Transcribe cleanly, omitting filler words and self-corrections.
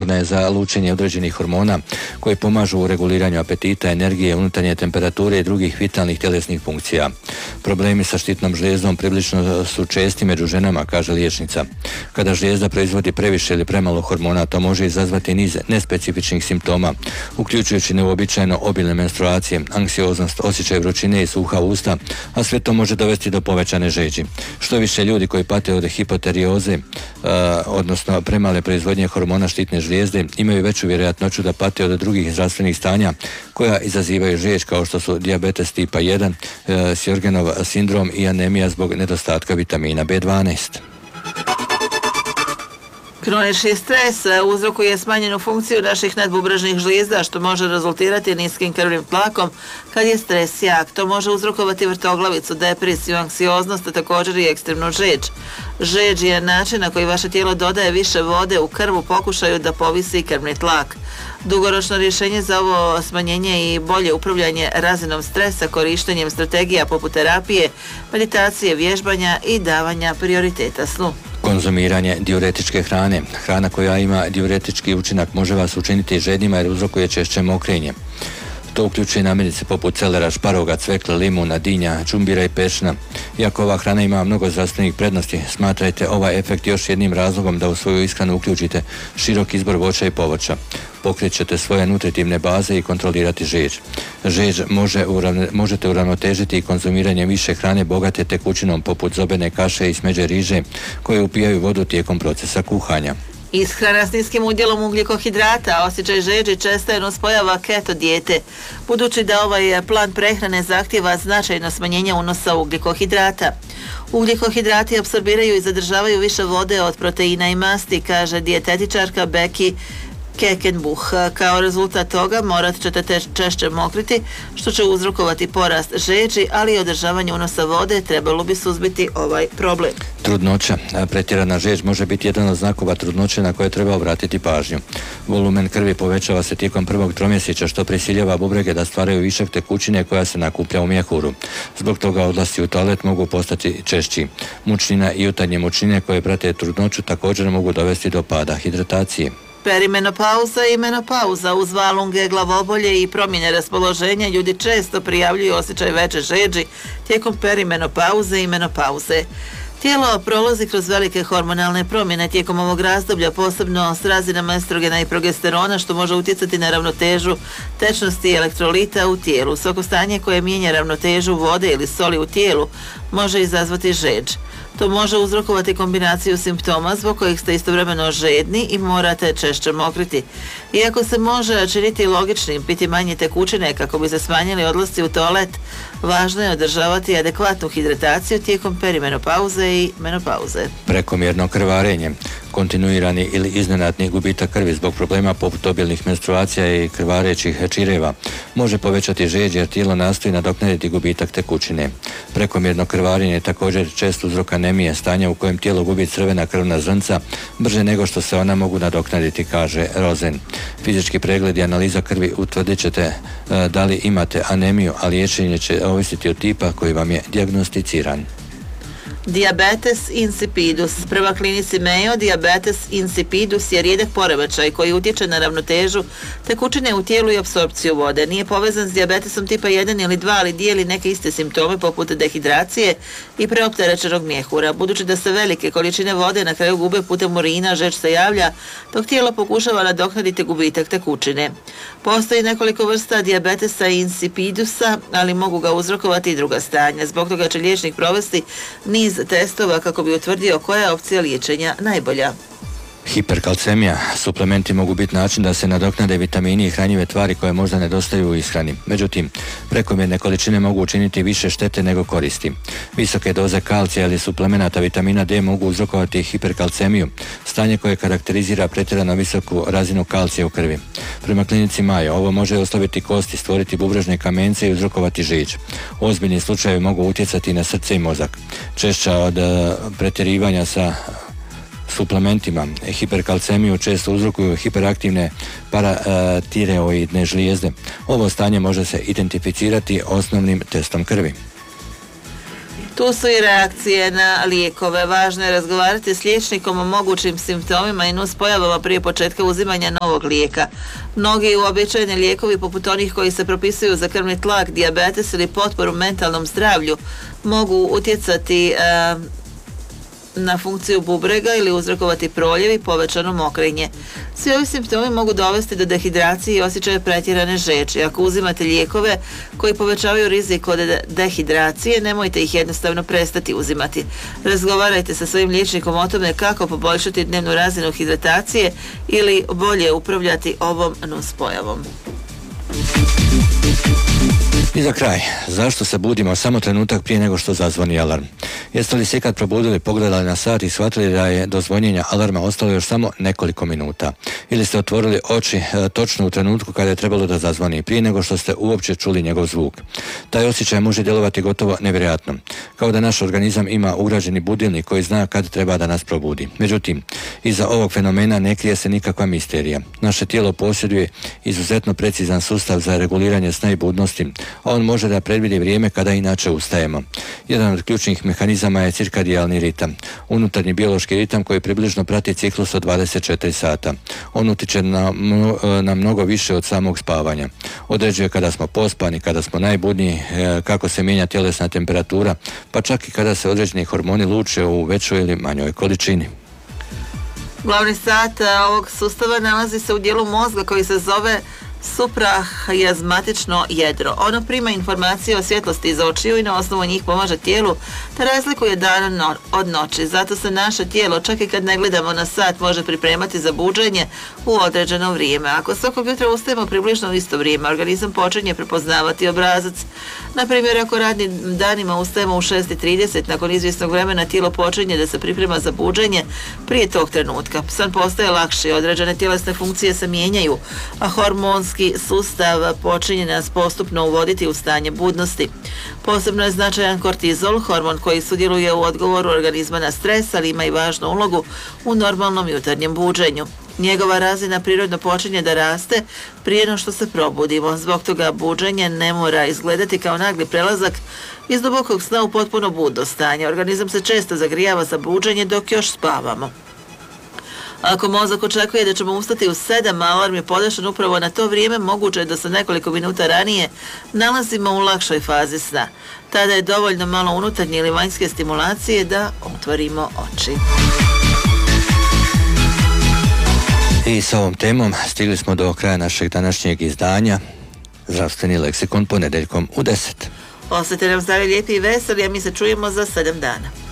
potrebna je za lučenje određenih hormona koji pomažu u reguliranju apetita, energije, unutarnje temperature i drugih vitalnih tjelesnih funkcija. Problemi sa štitnom žlijezdom prilično su česti među ženama, kaže liječnica. Kada žlijezda proizvodi previše ili premalo hormona, to može izazvati niz nespecifičnih simptoma, uključujući neuobičajeno obilne menstruacije, anksioznost, osjećaj vrućine i suha usta, a sve to može dovesti do povećane žeđi. Što više ljudi koji pate od hipoterioze, odnosno premale proizvodnje hormona štitne žlijezde, imaju veću vjerojatnoću da pate od drugih zdravstvenih stanja koja izazivaju žeđ, kao što su dijabetes tipa 1, Sjorgenov sindrom i anemija zbog nedostatka vitamina B12. Kronični stres uzrokuje smanjenu funkciju naših nadbubrežnih žlijezda, što može rezultirati niskim krvnim tlakom kad je stres jak. To može uzrokovati vrtoglavicu, depresiju, anksioznost, a također i ekstremnu žeđ. Žeđ je način na koji vaše tijelo dodaje više vode u krv u pokušaju da povisi krvni tlak. Dugoročno rješenje za ovo smanjenje i bolje upravljanje razinom stresa korištenjem strategija poput terapije, meditacije, vježbanja i davanja prioriteta snu. Konzumiranje diuretičke hrane. Hrana koja ima diuretički učinak može vas učiniti žednima jer uzrokuje češće mokrenje. To uključuje namirnice poput celera, šparoga, cvekla, limuna, dinja, džumbira i pešna. Iako ova hrana ima mnogo zdravstvenih prednosti, smatrajte ovaj efekt još jednim razlogom da u svoju ishranu uključite širok izbor voća i povrća. Pokrećete svoje nutritivne baze i kontrolirati žeđ. Žeđ možete uravnotežiti i konzumiranjem više hrane bogate tekućinom poput zobene kaše i smeđe riže koje upijaju vodu tijekom procesa kuhanja. Ishrana s niskim udjelom ugljikohidrata, osjećaj žeđi česta je nuspojava keto dijete, budući da ovaj plan prehrane zahtjeva značajno smanjenje unosa ugljikohidrata. Ugljikohidrati apsorbiraju i zadržavaju više vode od proteina i masti, kaže dijetetičarka Becky Kekenbuh. Kao rezultat toga morat ćete češće mokriti, što će uzrokovati porast žeđi, ali i održavanje unosa vode trebalo bi suzbiti ovaj problem. Trudnoća. Pretjerana žeđ može biti jedan od znakova trudnoće na koje treba obratiti pažnju. Volumen krvi povećava se tijekom prvog tromjesečja, što prisiljava bubrege da stvaraju višak tekućine koja se nakuplja u mjehuru. Zbog toga odlasci u toalet mogu postati češći. Mučnina i jutarnje mučnine koje prate trudnoću također mogu dovesti do pada hidratacije. Perimenopauza i menopauza. Uz valunge, glavobolje i promjene raspoloženja ljudi često prijavljuju osjećaj veće žeđi tijekom perimenopauze i menopauze. Tijelo prolazi kroz velike hormonalne promjene tijekom ovog razdoblja, posebno s razinama estrogena i progesterona, što može utjecati na ravnotežu tečnosti i elektrolita u tijelu. Svako stanje koje mijenja ravnotežu vode ili soli u tijelu može izazvati žeđ. To može uzrokovati kombinaciju simptoma zbog kojih ste istovremeno žedni i morate češće mokriti. Iako se može činiti logičnim piti manje tekućine kako bi se smanjili odlasci u toalet, važno je održavati adekvatnu hidrataciju tijekom perimenopauze i menopauze. Prekomjerno krvarenje. Kontinuirani ili iznenadni gubitak krvi zbog problema poput obilnih menstruacija i krvarećih čireva može povećati žeđ jer tijelo nastoji nadoknaditi gubitak tekućine. Prekomjerno krvarenje je također čest uzrok anemije, stanja u kojem tijelo gubi crvena krvna zrnca brže nego što se ona mogu nadoknaditi, kaže Rosen. Fizički pregled i analiza krvi utvrdit ćete da li imate anemiju, a liječenje će ovisiti od tipa koji vam je dijagnosticiran. Dijabetes insipidus. Prema klinici Mayo, dijabetes insipidus je rijedak poremećaj koji utječe na ravnotežu tekućine u tijelu i apsorpciju vode. Nije povezan s dijabetesom tipa 1 ili 2, ali dijeli neke iste simptome poput dehidracije i preopterećenog mjehura. Budući da se velike količine vode na kraju gube putem urina, žeđ se javlja dok tijelo pokušava nadoknaditi gubitak tekućine. Postoji nekoliko vrsta dijabetesa insipidusa, ali mogu ga uzrokovati i druga stanja. Zbog toga će liječnik provesti niz testova kako bi utvrdio koja je opcija liječenja najbolja. Hiperkalcemija. Suplementi mogu biti način da se nadoknade vitamini i hranjive tvari koje možda nedostaju u ishrani. Međutim, prekomjerne količine mogu učiniti više štete nego koristi. Visoke doze kalcija ili suplemenata vitamina D mogu uzrokovati hiperkalcemiju, stanje koje karakterizira pretjerano visoku razinu kalcija u krvi. Prema klinici Mayo, ovo može oslabiti kosti, stvoriti bubrežne kamence i uzrokovati žeđ. Ozbiljni slučajevi mogu utjecati na srce i mozak. Češća od pretjerivanja sa suplementima hiperkalcemiju često uzrokuju hiperaktivne paratireoidne žlijezde. Ovo stanje može se identificirati osnovnim testom krvi. Tu su i reakcije na lijekove. Važno je razgovarati s liječnikom o mogućim simptomima i nuspojavama prije početka uzimanja novog lijeka. Mnogi uobičajeni lijekovi, poput onih koji se propisuju za krvni tlak, dijabetes ili potporu mentalnom zdravlju, mogu utjecati na funkciju bubrega ili uzrokovati proljev i povećano mokrenje. Svi ovi simptomi mogu dovesti do dehidracije i osjećaja pretjerane žeći. Ako uzimate lijekove koji povećavaju rizik od dehidracije, nemojte ih jednostavno prestati uzimati. Razgovarajte sa svojim liječnikom o tome kako poboljšati dnevnu razinu hidratacije ili bolje upravljati ovom nuspojavom. I za kraj, zašto se budimo samo trenutak prije nego što zazvoni alarm? Jeste li se ikad probudili, pogledali na sat i shvatili da je do zvonjenja alarma ostalo još samo nekoliko minuta? Ili ste otvorili oči točno u trenutku kada je trebalo da zazvoni, prije nego što ste uopće čuli njegov zvuk? Taj osjećaj može djelovati gotovo nevjerojatno, kao da naš organizam ima ugrađeni budilnik koji zna kad treba da nas probudi. Međutim, iza ovog fenomena ne krije se nikakva misterija. Naše tijelo posjeduje izuzetno precizan sustav za reguliranje sna i budnosti, a on može da predvidi vrijeme kada inače ustajemo. Jedan od ključnih mehanizama je cirkadijalni ritam, unutarnji biološki ritam koji približno prati ciklus od 24 sata. On utiče na mnogo više od samog spavanja. Određuje kada smo pospani, kada smo najbudniji, kako se mijenja tjelesna temperatura, pa čak i kada se određeni hormoni luče u većoj ili manjoj količini. Glavni sat ovog sustava nalazi se u dijelu mozga koji se zove suprahijazmatično jedro. Ono prima informacije o svjetlosti iz očiju i na osnovu njih pomaže tijelu da razlikuje dan od noći. Zato se naše tijelo, čak i kad ne gledamo na sat, može pripremati za buđenje u određeno vrijeme. Ako svakog jutra ustajemo približno u isto vrijeme, organizam počinje prepoznavati obrazac. Na primjer, ako radnim danima ustajemo u 6:30, nakon izvjesnog vremena tijelo počinje da se priprema za buđenje prije tog trenutka. San postaje lakši, određene tjelesne funkcije se mijenjaju, a hormonski sustav počinje nas postupno uvoditi u stanje budnosti. Posebno je značajan kortizol, hormon koji sudjeluje u odgovoru organizma na stres, ali ima i važnu ulogu u normalnom jutarnjem buđenju. Njegova razina prirodno počinje da raste prije no što se probudimo. Zbog toga buđenje ne mora izgledati kao nagli prelazak iz dubokog sna u potpuno budno stanje. Organizam se često zagrijava za buđenje dok još spavamo. Ako mozak očekuje da ćemo ustati u 7, alarm je podešen upravo na to vrijeme, moguće je da se nekoliko minuta ranije nalazimo u lakšoj fazi sna. Tada je dovoljno malo unutarnje ili vanjske stimulacije da otvorimo oči. I s ovom temom stigli smo do kraja našeg današnjeg izdanja Zdravstveni leksikon ponedjeljkom u 10. Ostajte nam zdravi, lijepi i veseli, a mi se čujemo za 7 dana.